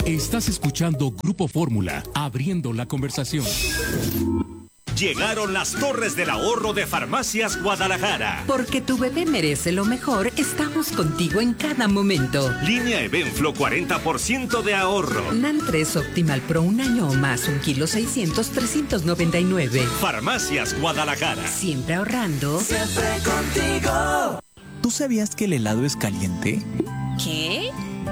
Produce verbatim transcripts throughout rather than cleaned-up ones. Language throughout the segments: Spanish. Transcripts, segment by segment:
Estás escuchando Grupo Fórmula, abriendo la conversación. Llegaron las Torres del Ahorro de Farmacias Guadalajara. Porque tu bebé merece lo mejor, estamos contigo en cada momento. Línea Evenflo, cuarenta por ciento de ahorro. NAN tres Optimal Pro, un año o más, un kilo seiscientos, trescientos noventa y nueve. Farmacias Guadalajara. Siempre ahorrando. Siempre contigo. ¿Tú sabías que el helado es caliente? ¿Qué?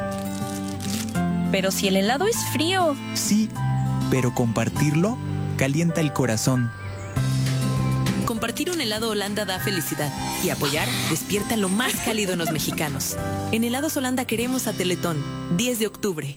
Pero si el helado es frío. Sí, pero compartirlo calienta el corazón. Compartir un helado Holanda da felicidad y apoyar despierta lo más cálido en los mexicanos. En Helados Holanda queremos a Teletón, diez de octubre.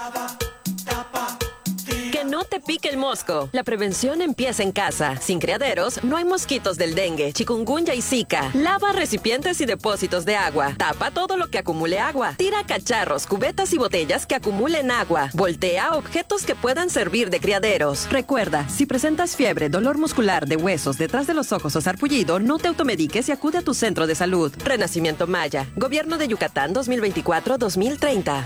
Que no te pique el mosco. La prevención empieza en casa. Sin criaderos, no hay mosquitos del dengue, chikungunya y zika. Lava recipientes y depósitos de agua. Tapa todo lo que acumule agua. Tira cacharros, cubetas y botellas que acumulen agua. Voltea objetos que puedan servir de criaderos. Recuerda, si presentas fiebre, dolor muscular de huesos, detrás de los ojos o sarpullido, no te automediques y acude a tu centro de salud. Renacimiento Maya. Gobierno de Yucatán dos mil veinticuatro a dos mil treinta.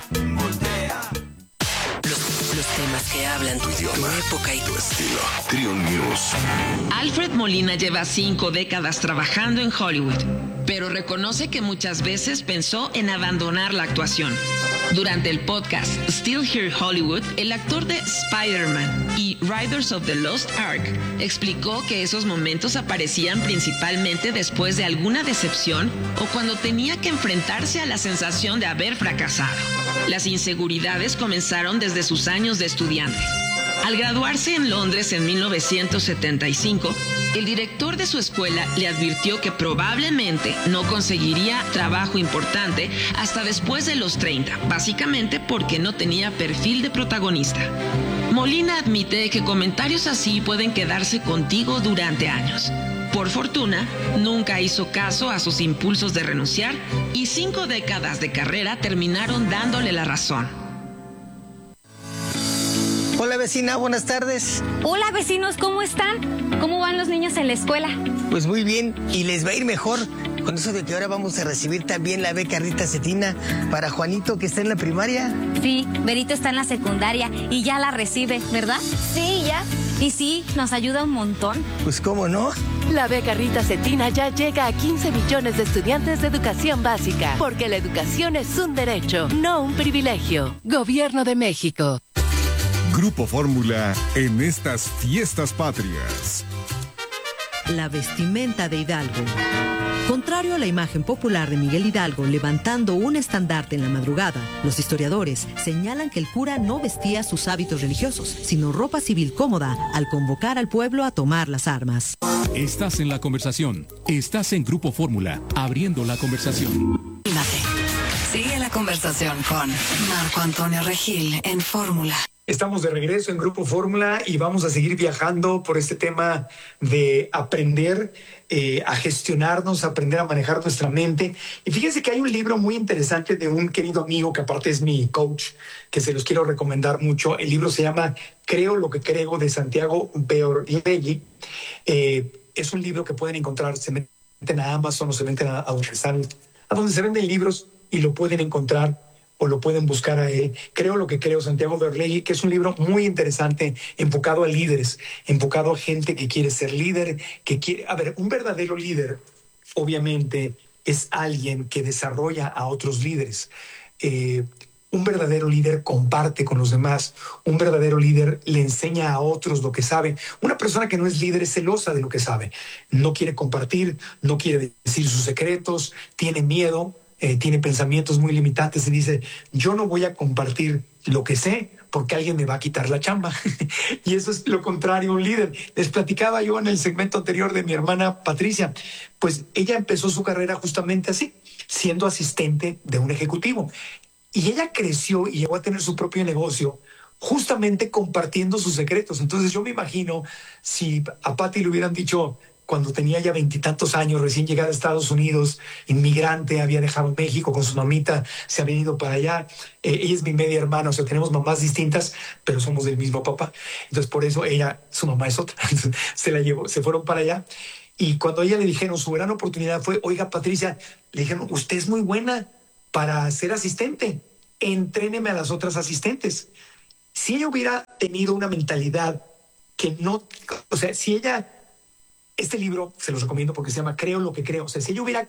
Los temas que hablan tu idioma, tu época y tu estilo. Trio News. Alfred Molina lleva cinco décadas trabajando en Hollywood, pero reconoce que muchas veces pensó en abandonar la actuación. Durante el podcast Still Here Hollywood, el actor de Spider-Man y Riders of the Lost Ark explicó que esos momentos aparecían principalmente después de alguna decepción o cuando tenía que enfrentarse a la sensación de haber fracasado. Las inseguridades comenzaron desde sus años de estudiante. Al graduarse en Londres en mil novecientos setenta y cinco, el director de su escuela le advirtió que probablemente no conseguiría trabajo importante hasta después de los treinta, básicamente porque no tenía perfil de protagonista. Molina admite que comentarios así pueden quedarse contigo durante años. Por fortuna, nunca hizo caso a sus impulsos de renunciar y cinco décadas de carrera terminaron dándole la razón. Hola vecina, buenas tardes. Hola vecinos, ¿cómo están? ¿Cómo van los niños en la escuela? Pues muy bien, y les va a ir mejor con eso de que ahora vamos a recibir también la beca Rita Cetina para Juanito, que está en la primaria. Sí, Berito está en la secundaria y ya la recibe, ¿verdad? Sí, ya. Y sí, nos ayuda un montón. Pues cómo no. La beca Rita Cetina ya llega a quince millones de estudiantes de educación básica, porque la educación es un derecho, no un privilegio. Gobierno de México. Grupo Fórmula en estas fiestas patrias. La vestimenta de Hidalgo. Contrario a la imagen popular de Miguel Hidalgo levantando un estandarte en la madrugada, los historiadores señalan que el cura no vestía sus hábitos religiosos, sino ropa civil cómoda al convocar al pueblo a tomar las armas. Estás en la conversación. Estás en Grupo Fórmula, abriendo la conversación. Sigue la conversación con Marco Antonio Regil en Fórmula. Estamos de regreso en Grupo Fórmula y vamos a seguir viajando por este tema de aprender eh, a gestionarnos, aprender a manejar nuestra mente. Y fíjense que hay un libro muy interesante de un querido amigo que aparte es mi coach, que se los quiero recomendar mucho. El libro se llama Creo lo que creo, de Santiago Beorlegui. Eh, es un libro que pueden encontrar, se meten a Amazon o se meten a, a, donde, están, a donde se venden libros y lo pueden encontrar o lo pueden buscar a él. Creo lo que creo, Santiago Beorlegui, que es un libro muy interesante, enfocado a líderes, enfocado a gente que quiere ser líder, que quiere... A ver, un verdadero líder, obviamente, es alguien que desarrolla a otros líderes. Eh, un verdadero líder comparte con los demás. Un verdadero líder le enseña a otros lo que sabe. Una persona que no es líder es celosa de lo que sabe. No quiere compartir, no quiere decir sus secretos, tiene miedo, Eh, tiene pensamientos muy limitantes y dice, yo no voy a compartir lo que sé porque alguien me va a quitar la chamba. Y eso es lo contrario a un líder. Les platicaba yo en el segmento anterior de mi hermana Patricia, pues ella empezó su carrera justamente así, siendo asistente de un ejecutivo. Y ella creció y llegó a tener su propio negocio justamente compartiendo sus secretos. Entonces yo me imagino si a Pati le hubieran dicho, cuando tenía ya veintitantos años, recién llegada a Estados Unidos, inmigrante, había dejado México con su mamita, se ha venido para allá. Eh, ella es mi media hermana, o sea, tenemos mamás distintas, pero somos del mismo papá. Entonces, por eso ella, su mamá es otra. se la llevó, se fueron para allá. Y cuando a ella le dijeron, su gran oportunidad fue, oiga, Patricia, le dijeron, usted es muy buena para ser asistente. entréneme a las otras asistentes. Si ella hubiera tenido una mentalidad que no, o sea, si ella, este libro se los recomiendo porque se llama Creo lo que creo, o sea, si ella hubiera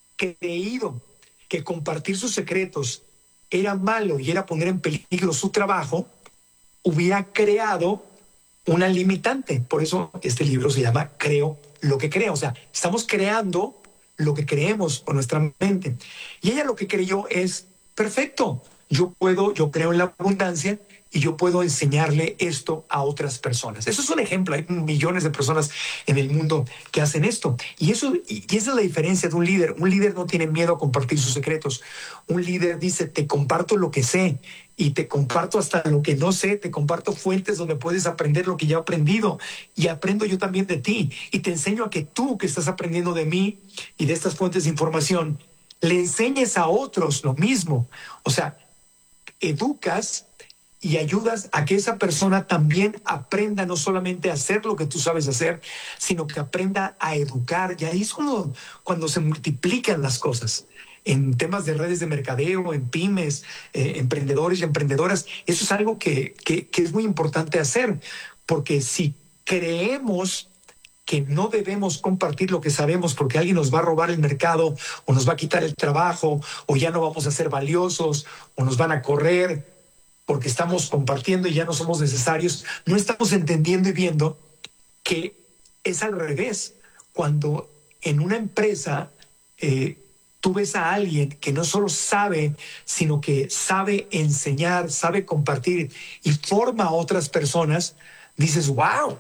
creído que compartir sus secretos era malo y era poner en peligro su trabajo, hubiera creado una limitante. Por eso este libro se llama Creo lo que creo. O sea, estamos creando lo que creemos con nuestra mente. Y ella lo que creyó es, perfecto, yo puedo, yo creo en la abundancia y yo puedo enseñarle esto a otras personas. Eso es un ejemplo. Hay millones de personas en el mundo que hacen esto. Y, eso, y esa es la diferencia de un líder. Un líder no tiene miedo a compartir sus secretos. Un líder dice, te comparto lo que sé y te comparto hasta lo que no sé. Te comparto fuentes donde puedes aprender lo que ya he aprendido y aprendo yo también de ti. Y te enseño a que tú, que estás aprendiendo de mí y de estas fuentes de información, le enseñes a otros lo mismo. O sea, educas y ayudas a que esa persona también aprenda no solamente a hacer lo que tú sabes hacer, sino que aprenda a educar. Y ahí es cuando, cuando se multiplican las cosas. En temas de redes de mercadeo, en pymes, eh, emprendedores y emprendedoras, eso es algo que, que, que es muy importante hacer, porque si creemos que no debemos compartir lo que sabemos porque alguien nos va a robar el mercado o nos va a quitar el trabajo o ya no vamos a ser valiosos o nos van a correr porque estamos compartiendo y ya no somos necesarios, no estamos entendiendo y viendo que es al revés. Cuando en una empresa eh, tú ves a alguien que no solo sabe, sino que sabe enseñar, sabe compartir y forma a otras personas, dices, wow,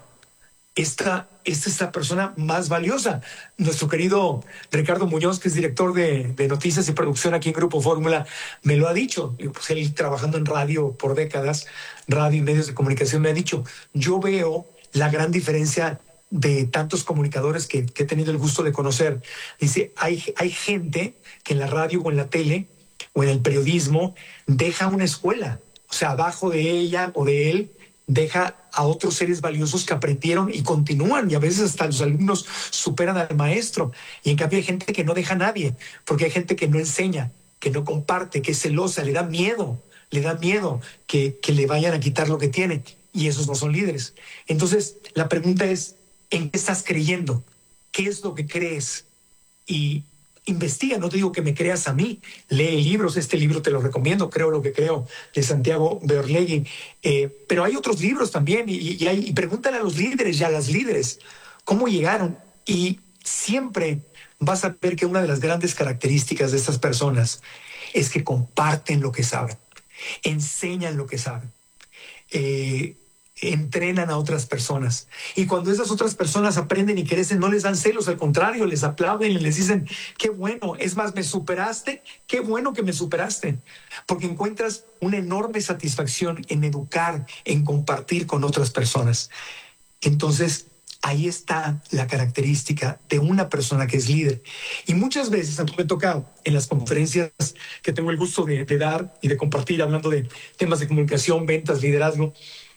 esta, esta es la persona más valiosa. Nuestro querido Ricardo Muñoz, que es director de, de noticias y producción aquí en Grupo Fórmula, me lo ha dicho. Pues él, trabajando en radio por décadas, radio y medios de comunicación, me ha dicho, yo veo la gran diferencia de tantos comunicadores que, que he tenido el gusto de conocer. Dice, hay, hay gente que en la radio o en la tele o en el periodismo deja una escuela. O sea, abajo de ella o de él deja a otros seres valiosos que aprendieron y continúan, y a veces hasta los alumnos superan al maestro. Y en cambio hay gente que no deja a nadie, porque hay gente que no enseña, que no comparte, que es celosa, le da miedo, le da miedo que, que le vayan a quitar lo que tiene, y esos no son líderes. Entonces, la pregunta es, ¿en qué estás creyendo? ¿Qué es lo que crees? Y investiga, no te digo que me creas a mí, lee libros, este libro te lo recomiendo, Creo lo que creo, de Santiago Beorlegui, eh, pero hay otros libros también, y, y, hay, y pregúntale a los líderes y a las líderes cómo llegaron, y siempre vas a ver que una de las grandes características de estas personas es que comparten lo que saben, enseñan lo que saben, eh, entrenan a otras personas. Y cuando esas otras personas aprenden y crecen, no les dan celos, al contrario, les aplauden y les dicen, qué bueno, es más, me superaste, qué bueno que me superaste. Porque encuentras una enorme satisfacción en educar, en compartir con otras personas. Entonces, ahí está la característica de una persona que es líder. Y muchas veces, a mí me ha tocado en las conferencias que tengo el gusto de, de dar y de compartir, hablando de temas de comunicación, ventas, liderazgo,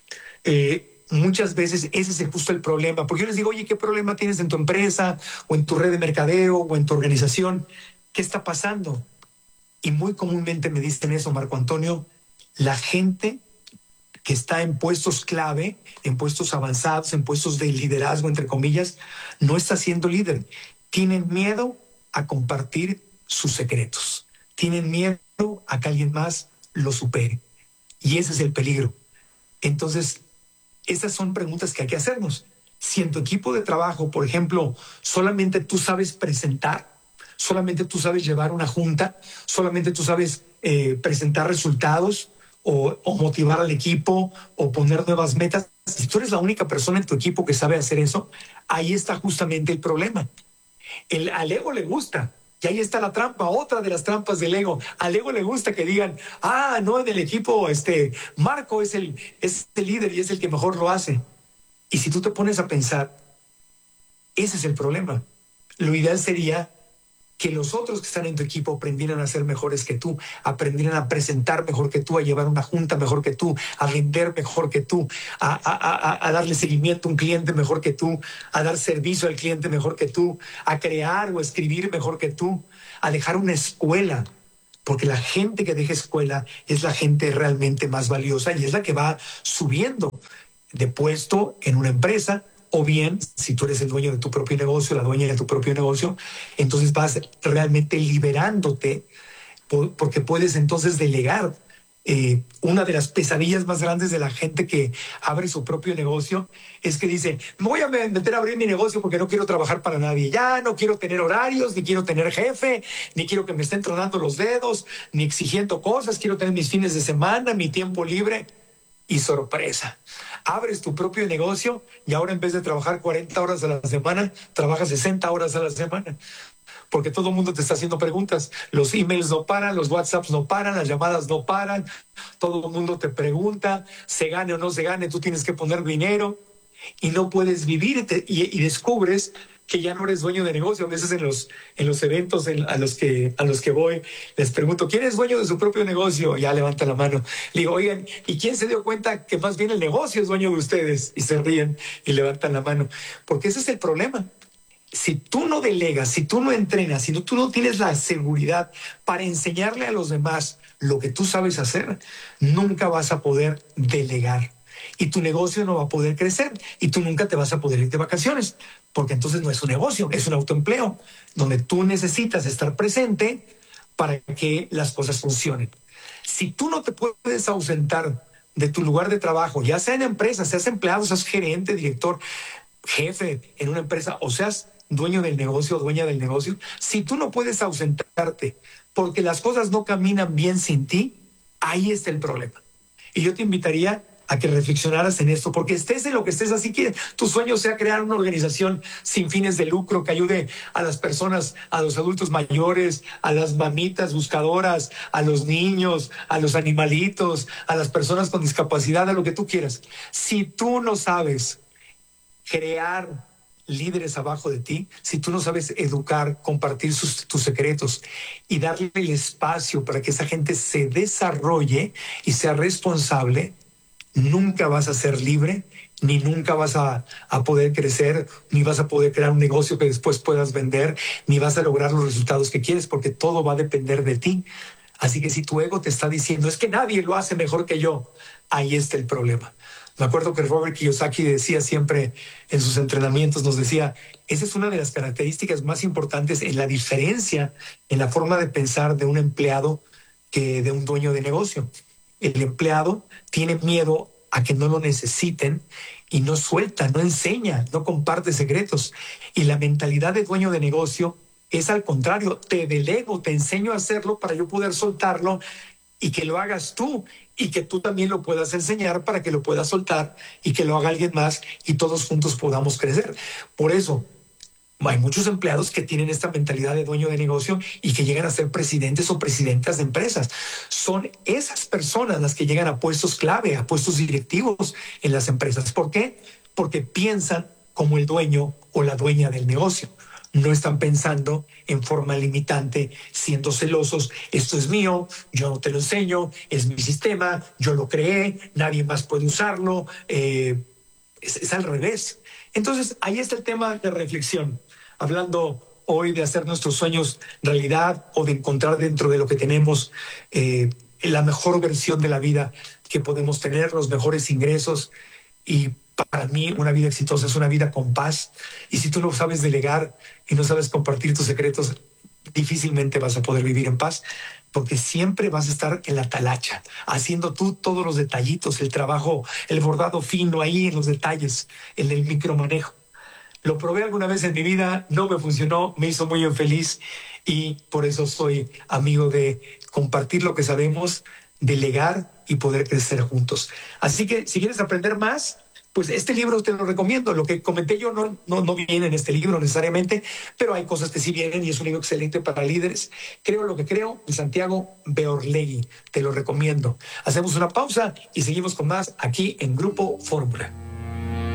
Eh, muchas veces ese es justo el problema, porque yo les digo, oye, ¿qué problema tienes en tu empresa o en tu red de mercadeo o en tu organización? ¿Qué está pasando? Y muy comúnmente me dicen eso, Marco Antonio, la gente que está en puestos clave, en puestos avanzados, en puestos de liderazgo, entre comillas, no está siendo líder. Tienen miedo a compartir sus secretos. Tienen miedo a que alguien más lo supere. Y ese es el peligro. Entonces, esas son preguntas que hay que hacernos. Si en tu equipo de trabajo, por ejemplo, solamente tú sabes presentar, solamente tú sabes llevar una junta, solamente tú sabes eh, presentar resultados o, o motivar al equipo o poner nuevas metas, si tú eres la única persona en tu equipo que sabe hacer eso, ahí está justamente el problema. El, al ego le gusta. Y ahí está la trampa, otra de las trampas del ego. Al ego le gusta que digan, ah, no, en el equipo, este, Marco es el, es el líder y es el que mejor lo hace. Y si tú te pones a pensar, ese es el problema. Lo ideal sería que los otros que están en tu equipo aprendieran a ser mejores que tú, aprendieran a presentar mejor que tú, a llevar una junta mejor que tú, a vender mejor que tú, a, a, a, a darle seguimiento a un cliente mejor que tú, a dar servicio al cliente mejor que tú, a crear o escribir mejor que tú, a dejar una escuela Porque la gente que deja escuela es la gente realmente más valiosa y es la que va subiendo de puesto en una empresa, o bien, si tú eres el dueño de tu propio negocio, la dueña de tu propio negocio, entonces vas realmente liberándote, porque puedes entonces delegar. Eh, una de las pesadillas más grandes de la gente que abre su propio negocio es que dice, me voy a meter a abrir mi negocio porque no quiero trabajar para nadie, ya no quiero tener horarios, ni quiero tener jefe, ni quiero que me estén tronando los dedos, ni exigiendo cosas, quiero tener mis fines de semana, mi tiempo libre. Y sorpresa, abres tu propio negocio y ahora en vez de trabajar cuarenta horas a la semana, trabajas sesenta horas a la semana. Porque todo el mundo te está haciendo preguntas. Los emails no paran, los WhatsApps no paran, las llamadas no paran. Todo el mundo te pregunta, se gane o no se gane, tú tienes que poner dinero y no puedes vivir te, y, y descubres que ya no eres dueño de negocio. A veces en los, en los eventos en, a, los que, a los que voy, les pregunto, ¿quién es dueño de su propio negocio? Ya levanta la mano. Le digo, oigan, ¿y quién se dio cuenta que más bien el negocio es dueño de ustedes? Y se ríen y levantan la mano. Porque ese es el problema. Si tú no delegas, si tú no entrenas, si no, tú no tienes la seguridad para enseñarle a los demás lo que tú sabes hacer, nunca vas a poder delegar. Y tu negocio no va a poder crecer y tú nunca te vas a poder ir de vacaciones, porque entonces no es un negocio, es un autoempleo, donde tú necesitas estar presente para que las cosas funcionen. Si tú no te puedes ausentar de tu lugar de trabajo, ya sea en empresa, seas empleado, seas gerente, director, jefe en una empresa, o seas dueño del negocio o dueña del negocio, si tú no puedes ausentarte porque las cosas no caminan bien sin ti, ahí está el problema. Y yo te invitaría a que reflexionaras en esto, porque estés en lo que estés, así que tu sueño sea crear una organización sin fines de lucro que ayude a las personas, a los adultos mayores, a las mamitas buscadoras, a los niños, a los animalitos, a las personas con discapacidad, a lo que tú quieras. Si tú no sabes crear líderes abajo de ti, si tú no sabes educar, compartir sus, tus secretos y darle el espacio para que esa gente se desarrolle y sea responsable, nunca vas a ser libre, ni nunca vas a, a poder crecer, ni vas a poder crear un negocio que después puedas vender, ni vas a lograr los resultados que quieres, porque todo va a depender de ti. Así que si tu ego te está diciendo, es que nadie lo hace mejor que yo, ahí está el problema. Me acuerdo que Robert Kiyosaki decía siempre en sus entrenamientos, nos decía, esa es una de las características más importantes en la diferencia en la forma de pensar de un empleado que de un dueño de negocio. El empleado tiene miedo a que no lo necesiten y no suelta, no enseña, no comparte secretos. Y la mentalidad de dueño de negocio es al contrario, te delego, te enseño a hacerlo para yo poder soltarlo y que lo hagas tú y que tú también lo puedas enseñar para que lo puedas soltar y que lo haga alguien más y todos juntos podamos crecer. Por eso hay muchos empleados que tienen esta mentalidad de dueño de negocio y que llegan a ser presidentes o presidentas de empresas. Son esas personas las que llegan a puestos clave, a puestos directivos en las empresas. ¿Por qué? Porque piensan como el dueño o la dueña del negocio. No están pensando en forma limitante, siendo celosos. Esto es mío, yo no te lo enseño, es mi sistema, yo lo creé, nadie más puede usarlo. Eh, es, es al revés. Entonces, ahí está el tema de reflexión. Hablando hoy de hacer nuestros sueños realidad o de encontrar dentro de lo que tenemos eh, la mejor versión de la vida que podemos tener, los mejores ingresos. Y para mí una vida exitosa es una vida con paz. Y si tú no sabes delegar y no sabes compartir tus secretos, difícilmente vas a poder vivir en paz, porque siempre vas a estar en la talacha, haciendo tú todos los detallitos, el trabajo, el bordado fino ahí en los detalles, en el micromanejo. Lo probé alguna vez en mi vida, no me funcionó, me hizo muy infeliz y por eso soy amigo de compartir lo que sabemos, delegar y poder crecer juntos. Así que si quieres aprender más, pues este libro te lo recomiendo. Lo que comenté yo no, no, no viene en este libro necesariamente, pero hay cosas que sí vienen y es un libro excelente para líderes. Creo lo que creo, de Santiago Beorlegui. Te lo recomiendo. Hacemos una pausa y seguimos con más aquí en Grupo Fórmula.